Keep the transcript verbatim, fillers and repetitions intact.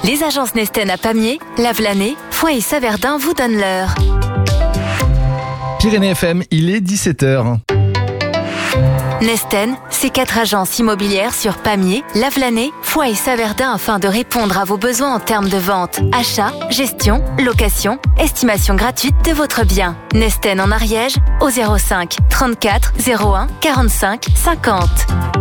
Les agences Nesten à Pamiers, Lavelanet, Foix et Saverdun vous donnent l'heure. Pyrénées F M, il est dix-sept heures. Nesten, c'est quatre agences immobilières sur Pamiers, Lavelanet, Foix et Saverdun afin de répondre à vos besoins en termes de vente, achat, gestion, location, estimation gratuite de votre bien. Nesten en Ariège au zéro cinq trente-quatre zéro un quarante-cinq cinquante.